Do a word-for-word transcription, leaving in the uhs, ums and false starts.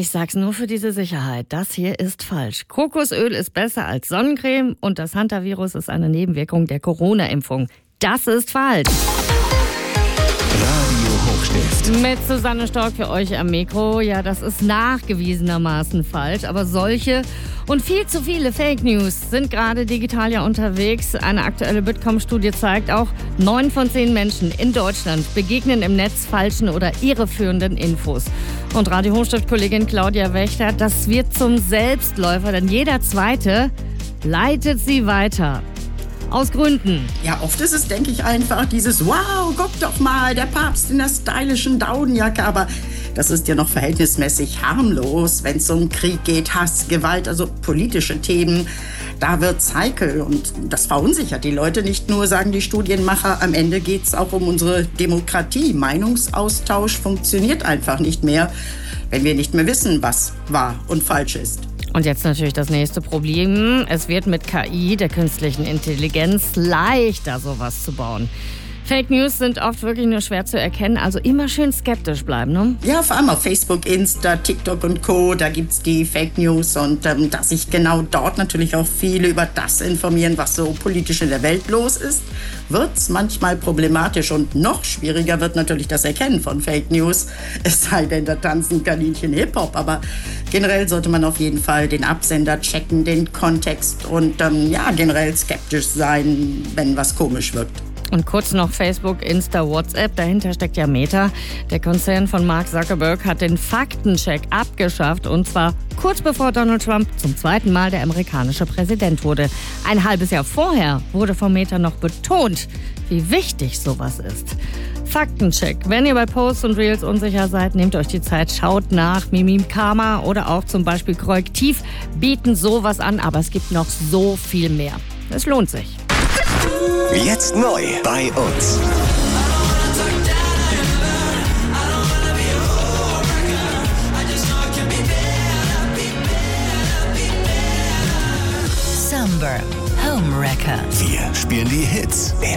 Ich sag's nur für diese Sicherheit. Das hier ist falsch. Kokosöl ist besser als Sonnencreme und das Hantavirus ist eine Nebenwirkung der Corona-Impfung. Das ist falsch. Radio Hochstift. Mit Susanne Stork für euch am Mikro. Ja, das ist nachgewiesenermaßen falsch, aber solche und viel zu viele Fake News sind gerade digital ja unterwegs. Eine aktuelle Bitkom-Studie zeigt auch, neun von zehn Menschen in Deutschland begegnen im Netz falschen oder irreführenden Infos. Und Radio Hochstift-Kollegin Claudia Wächter, das wird zum Selbstläufer, denn jeder Zweite leitet sie weiter. Aus Gründen. Ja, oft ist es, denke ich, einfach dieses Wow, guck doch mal, der Papst in der stylischen Daunenjacke. Aber das ist ja noch verhältnismäßig harmlos, wenn es um Krieg geht, Hass, Gewalt, also politische Themen. Da wird's heikel und das verunsichert die Leute nicht nur, sagen die Studienmacher. Am Ende geht's auch um unsere Demokratie. Meinungsaustausch funktioniert einfach nicht mehr, wenn wir nicht mehr wissen, was wahr und falsch ist. Und jetzt natürlich das nächste Problem. Es wird mit K I, der künstlichen Intelligenz, leichter, sowas zu bauen. Fake News sind oft wirklich nur schwer zu erkennen, also immer schön skeptisch bleiben, ne? Ja, vor allem auf Facebook, Insta, TikTok und Co., da gibt's die Fake News und ähm, dass sich genau dort natürlich auch viele über das informieren, was so politisch in der Welt los ist, wird's manchmal problematisch und noch schwieriger wird natürlich das Erkennen von Fake News, es sei denn, da tanzen Kaninchen Hip-Hop, aber generell sollte man auf jeden Fall den Absender checken, den Kontext und ähm, ja, generell skeptisch sein, wenn was komisch wirkt. Und kurz noch Facebook, Insta, WhatsApp, dahinter steckt ja Meta. Der Konzern von Mark Zuckerberg hat den Faktencheck abgeschafft und zwar kurz bevor Donald Trump zum zweiten Mal der amerikanische Präsident wurde. Ein halbes Jahr vorher wurde von Meta noch betont, wie wichtig sowas ist. Faktencheck. Wenn ihr bei Posts und Reels unsicher seid, nehmt euch die Zeit, schaut nach. Mimikama oder auch zum Beispiel Korrektiv bieten sowas an, aber es gibt noch so viel mehr. Es lohnt sich. Jetzt neu bei uns. Summer Homewrecker. Wir spielen die Hits.